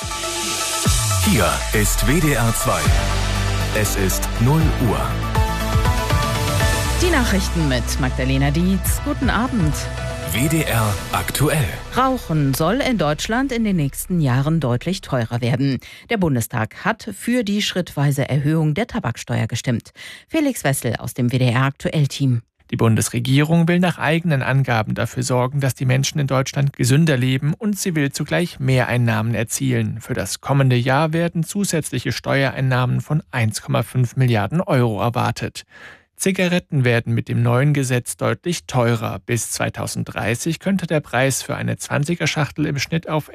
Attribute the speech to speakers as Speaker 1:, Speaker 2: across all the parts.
Speaker 1: Hier ist WDR 2. Es ist 0 Uhr.
Speaker 2: Die Nachrichten mit Magdalena Dietz. Guten Abend.
Speaker 1: WDR aktuell.
Speaker 2: Rauchen soll in Deutschland in den nächsten Jahren deutlich teurer werden. Der Bundestag hat für die schrittweise Erhöhung der Tabaksteuer gestimmt. Felix Wessel aus dem WDR aktuell-Team.
Speaker 3: Die Bundesregierung will nach eigenen Angaben dafür sorgen, dass die Menschen in Deutschland gesünder leben, und sie will zugleich Mehreinnahmen erzielen. Für das kommende Jahr werden zusätzliche Steuereinnahmen von 1,5 Milliarden Euro erwartet. Zigaretten werden mit dem neuen Gesetz deutlich teurer. Bis 2030 könnte der Preis für eine 20er-Schachtel im Schnitt auf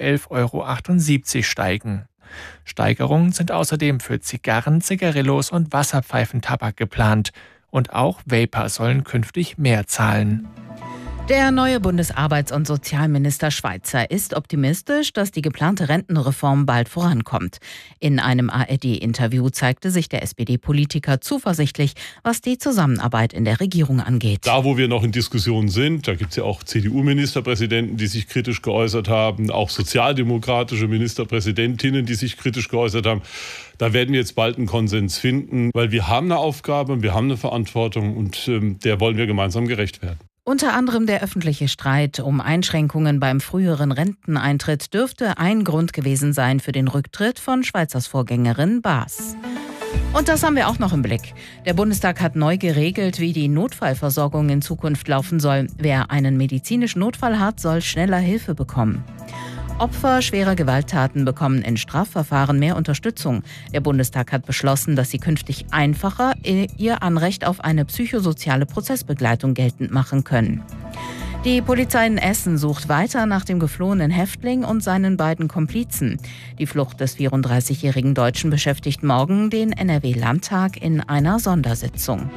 Speaker 3: 11,78 € steigen. Steigerungen sind außerdem für Zigarren, Zigarillos und Wasserpfeifentabak geplant. Und auch Vapor sollen künftig mehr zahlen.
Speaker 2: Der neue Bundesarbeits- und Sozialminister Schweizer ist optimistisch, dass die geplante Rentenreform bald vorankommt. In einem ARD-Interview zeigte sich der SPD-Politiker zuversichtlich, was die Zusammenarbeit in der Regierung angeht.
Speaker 4: Da, wo wir noch in Diskussionen sind, da gibt es ja auch CDU-Ministerpräsidenten, die sich kritisch geäußert haben, auch sozialdemokratische Ministerpräsidentinnen, die sich kritisch geäußert haben. Da werden wir jetzt bald einen Konsens finden, weil wir haben eine Aufgabe, wir haben eine Verantwortung, und der wollen wir gemeinsam gerecht werden.
Speaker 2: Unter anderem der öffentliche Streit um Einschränkungen beim früheren Renteneintritt dürfte ein Grund gewesen sein für den Rücktritt von Schweizers Vorgängerin Baas. Und das haben wir auch noch im Blick. Der Bundestag hat neu geregelt, wie die Notfallversorgung in Zukunft laufen soll. Wer einen medizinischen Notfall hat, soll schneller Hilfe bekommen. Opfer schwerer Gewalttaten bekommen in Strafverfahren mehr Unterstützung. Der Bundestag hat beschlossen, dass sie künftig einfacher ihr Anrecht auf eine psychosoziale Prozessbegleitung geltend machen können. Die Polizei in Essen sucht weiter nach dem geflohenen Häftling und seinen beiden Komplizen. Die Flucht des 34-jährigen Deutschen beschäftigt morgen den NRW-Landtag in einer Sondersitzung.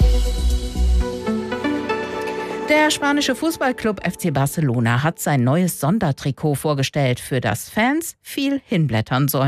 Speaker 2: Der spanische Fußballclub FC Barcelona hat sein neues Sondertrikot vorgestellt, für das Fans viel hinblättern sollen.